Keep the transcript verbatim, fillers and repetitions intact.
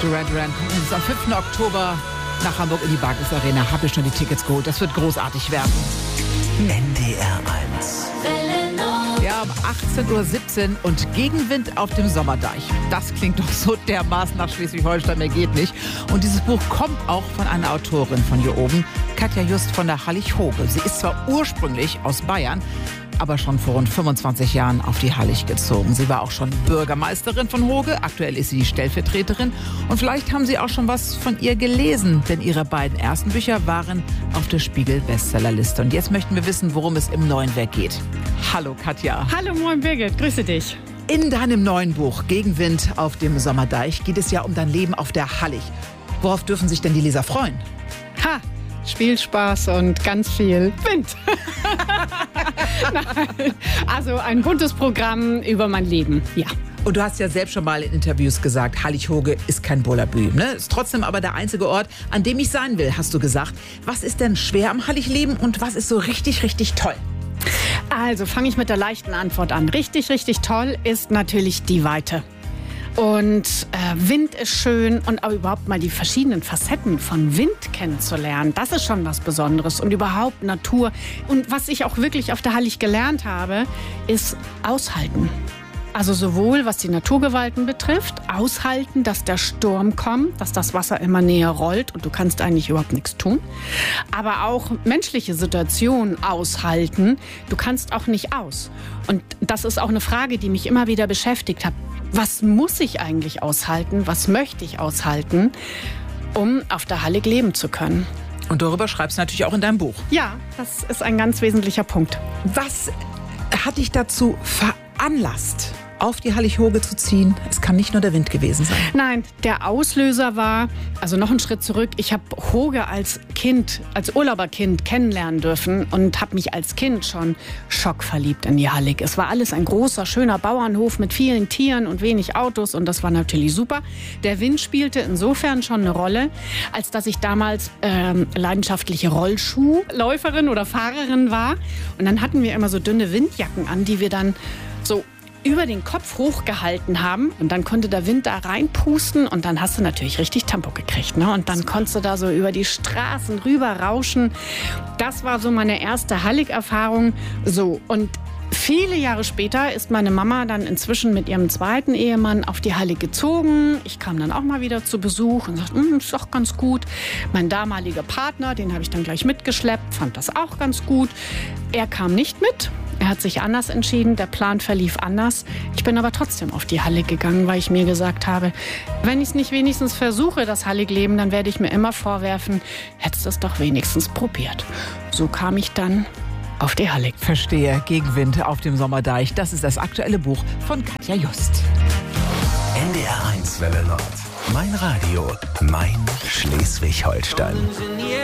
Duran Duran kommt uns am fünften Oktober nach Hamburg in die Barclays Arena. Habe ich schon die Tickets geholt. Das wird großartig werden. N D R eins. Ja, um achtzehn Uhr siebzehn und Gegenwind auf dem Sommerdeich. Das klingt doch so dermaßen nach Schleswig-Holstein, mehr geht nicht. Und dieses Buch kommt auch von einer Autorin von hier oben, Katja Just von der Hallig-Hoge. Sie ist zwar ursprünglich aus Bayern, aber schon vor rund fünfundzwanzig Jahren auf die Hallig gezogen. Sie war auch schon Bürgermeisterin von Hoge, aktuell ist sie die Stellvertreterin. Und vielleicht haben Sie auch schon was von ihr gelesen, denn ihre beiden ersten Bücher waren auf der Spiegel-Bestsellerliste. Und jetzt möchten wir wissen, worum es im neuen Werk geht. Hallo Katja. Hallo, moin Birgit, grüße dich. In deinem neuen Buch Gegenwind auf dem Sommerdeich geht es ja um dein Leben auf der Hallig. Worauf dürfen sich denn die Leser freuen? Ha! Spielspaß und ganz viel Wind. Nein, also ein buntes Programm über mein Leben, ja. Und du hast ja selbst schon mal in Interviews gesagt, Hallig-Hoge ist kein Bullabü, ne? Ist trotzdem aber der einzige Ort, an dem ich sein will, hast du gesagt. Was ist denn schwer am Hallig-Leben und was ist so richtig, richtig toll? Also fange ich mit der leichten Antwort an. Richtig, richtig toll ist natürlich die Weite. Und äh, Wind ist schön und auch überhaupt mal die verschiedenen Facetten von Wind kennenzulernen, das ist schon was Besonderes. Und überhaupt Natur. Und was ich auch wirklich auf der Hallig gelernt habe, ist aushalten. Also sowohl was die Naturgewalten betrifft, aushalten, dass der Sturm kommt, dass das Wasser immer näher rollt und du kannst eigentlich überhaupt nichts tun. Aber auch menschliche Situationen aushalten. Du kannst auch nicht aus. Und das ist auch eine Frage, die mich immer wieder beschäftigt hat. Was muss ich eigentlich aushalten? Was möchte ich aushalten, um auf der Hallig leben zu können? Und darüber schreibst du natürlich auch in deinem Buch. Ja, das ist ein ganz wesentlicher Punkt. Was hat dich dazu veranlasst, auf die Hallig-Hoge zu ziehen? Es kann nicht nur der Wind gewesen sein. Nein, der Auslöser war, also noch einen Schritt zurück, ich habe Hoge als Kind, als Urlauberkind kennenlernen dürfen und habe mich als Kind schon schockverliebt in die Hallig. Es war alles ein großer, schöner Bauernhof mit vielen Tieren und wenig Autos und das war natürlich super. Der Wind spielte insofern schon eine Rolle, als dass ich damals ähm, leidenschaftliche Rollschuhläuferin oder Fahrerin war. Und dann hatten wir immer so dünne Windjacken an, die wir dann so über den Kopf hochgehalten haben und dann konnte der Wind da reinpusten und dann hast du natürlich richtig Tempo gekriegt, ne? Und dann konntest du da so über die Straßen rüber rauschen. Das war so meine erste Hallig-Erfahrung. So, und viele Jahre später ist meine Mama dann inzwischen mit ihrem zweiten Ehemann auf die Hallig gezogen. Ich kam dann auch mal wieder zu Besuch und sagte, ist doch ganz gut. Mein damaliger Partner, den habe ich dann gleich mitgeschleppt, fand das auch ganz gut. Er kam nicht mit. Er hat sich anders entschieden, der Plan verlief anders. Ich bin aber trotzdem auf die Hallig gegangen, weil ich mir gesagt habe, wenn ich es nicht wenigstens versuche, das Hallig-Leben, dann werde ich mir immer vorwerfen, hättest du es doch wenigstens probiert. So kam ich dann auf die Hallig. Verstehe, Gegenwind auf dem Sommerdeich. Das ist das aktuelle Buch von Katja Just. N D R eins Welle Nord. Mein Radio, mein Schleswig-Holstein.